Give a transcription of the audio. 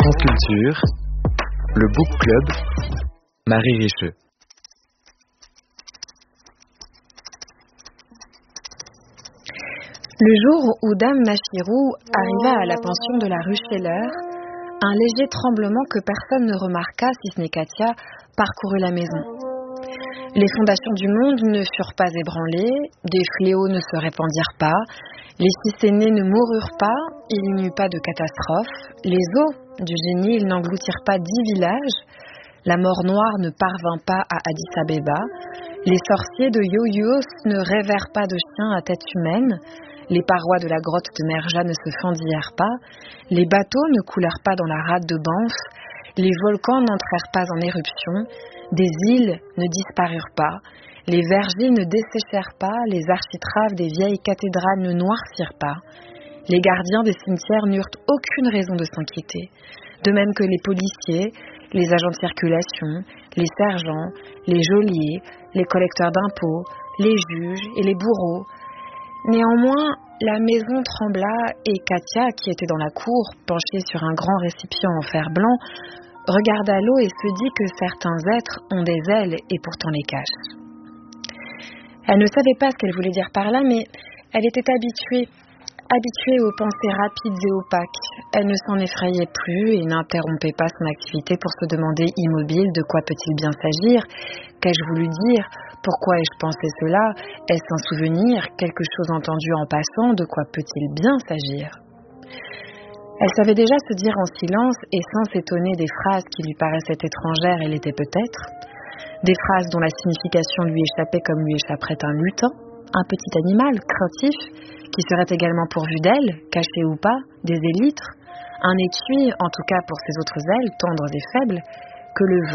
France Culture, le Book Club, Marie Richeux. Le jour où Dame Machirou arriva à la pension de la rue Scheller, un léger tremblement que personne ne remarqua, si ce n'est Katia, parcourut la maison. Les fondations du monde ne furent pas ébranlées, des fléaux ne se répandirent pas, les fils aînés ne moururent pas, il n'y eut pas de catastrophe, les eaux du Génil n'engloutirent pas 10 villages, la mort noire ne parvint pas à Addis Abeba, les sorciers de Yoyos ne rêvèrent pas de chiens à tête humaine, les parois de la grotte de Merja ne se fendillèrent pas, les bateaux ne coulèrent pas dans la rade de Banff, les volcans n'entrèrent pas en éruption, des îles ne disparurent pas, les vergers ne desséchèrent pas, les architraves des vieilles cathédrales ne noircirent pas. Les gardiens des cimetières n'eurent aucune raison de s'inquiéter, de même que les policiers, les agents de circulation, les sergents, les geôliers, les collecteurs d'impôts, les juges et les bourreaux. Néanmoins, la maison trembla et Katia, qui était dans la cour, penchée sur un grand récipient en fer blanc, regarda l'eau et se dit que certains êtres ont des ailes et pourtant les cachent. Elle ne savait pas ce qu'elle voulait dire par là, mais elle était habituée aux pensées rapides et opaques. Elle ne s'en effrayait plus et n'interrompait pas son activité pour se demander immobile de quoi peut-il bien s'agir. Qu'ai-je voulu dire? Pourquoi ai-je pensé cela? Est-ce un souvenir? Quelque chose entendu en passant? De quoi peut-il bien s'agir? Elle savait déjà se dire en silence et sans s'étonner des phrases qui lui paraissaient étrangères et l'étaient peut-être. Des phrases dont la signification lui échappait comme lui échapperait un lutin, un petit animal craintif qui serait également pourvu d'ailes, cachées ou pas, des élytres, un étui, en tout cas pour ses autres ailes, tendres et faibles, que le